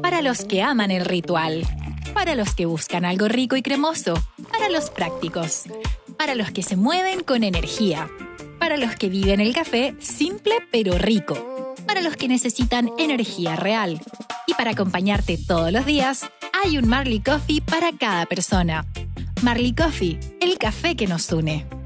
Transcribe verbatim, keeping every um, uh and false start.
Para los que aman el ritual. Para los que buscan algo rico y cremoso. Para los prácticos. Para los que se mueven con energía. Para los que viven el café simple pero rico. Para los que necesitan energía real. Y para acompañarte todos los días, hay un Marley Coffee para cada persona. Marley Coffee, el café que nos une.